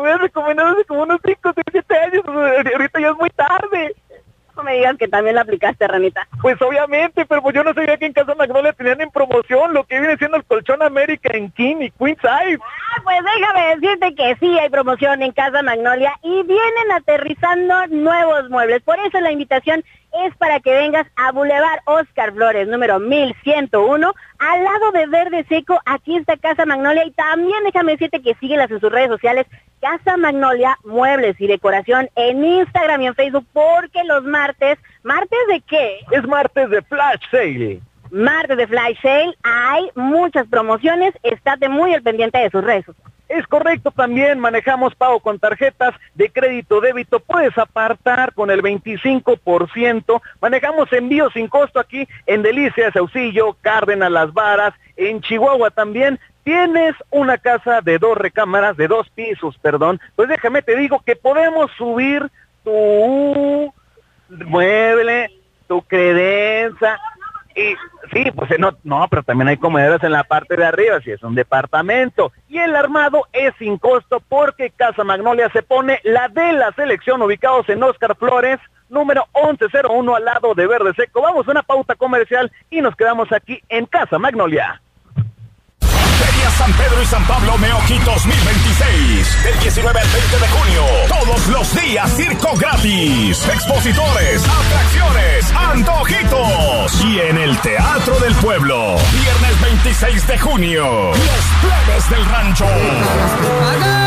hubieras recomendado hace como unos 5 o 7 años, ahorita ya es muy tarde. No me digas que también la aplicaste, Ranita. Pues obviamente, pero pues yo no sabía que en Casa Magnolia tenían en promoción lo que viene siendo el colchón América en King y Queen Size. Pues déjame decirte que sí hay promoción en Casa Magnolia y vienen aterrizando nuevos muebles. Por eso la invitación es para que vengas a Boulevard Oscar Flores, número 1101, al lado de Verde Seco. Aquí está Casa Magnolia y también déjame decirte que síguelas en sus redes sociales, Casa Magnolia Muebles y Decoración en Instagram y en Facebook, porque los martes ¿de qué? Es martes de Flash Sale. Martes de Flash Sale, hay muchas promociones, estate muy al pendiente de sus redes sociales. Es correcto, también manejamos pago con tarjetas de crédito débito, puedes apartar con el 25%, manejamos envío sin costo aquí en Delicias, Saucillo, Cárdenas, Las Varas, en Chihuahua también. Tienes una casa de 2 recámaras, de 2 pisos, pues déjame te digo que podemos subir tu mueble, tu credenza, y sí, pues no, pero también hay comederos en la parte de arriba, si es un departamento, y el armado es sin costo porque Casa Magnolia se pone la de la selección, ubicados en Oscar Flores, número 1101 al lado de Verde Seco. Vamos a una pauta comercial y nos quedamos aquí en Casa Magnolia. Feria San Pedro y San Pablo Meoqui 2026, del 19 al 20 de junio. Todos los días circo gratis, expositores, atracciones, antojitos. Y en el Teatro del Pueblo, viernes 26 de junio, los plebes del rancho.